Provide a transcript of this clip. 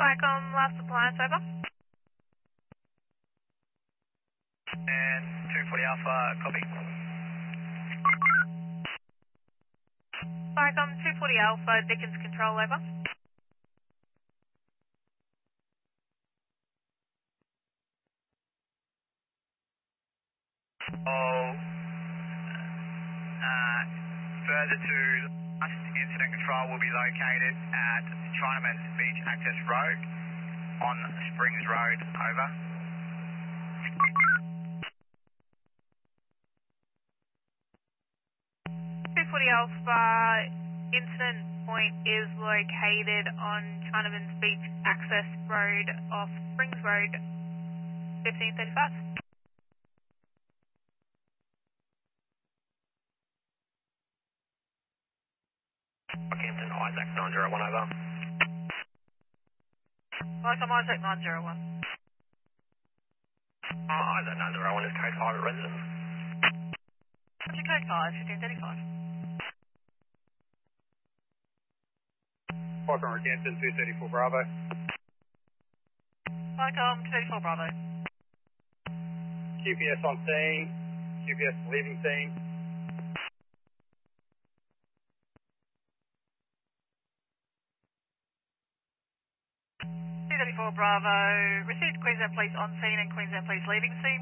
Vicom, last appliance, over. And 240 Alpha, copy. Vicom, 240 Alpha, Dickens Control, over. Further to last incident control will be located at Chinaman Beach Access Road on Springs Road, over. 240 Alpha, incident point is located on Chinaman's Beach Access Road off Springs Road, 1535. Rockhampton, Isaac 901, over. Vicom, Isaac 901. Isaac 901 is code 5 at residence. What's your code 5, 1535? Vicom, Rockhampton, 234 Bravo. Vicom, 234 Bravo. QPS on scene, QPS leaving scene. 234 Bravo, received Queensland Police on scene and Queensland Police leaving scene.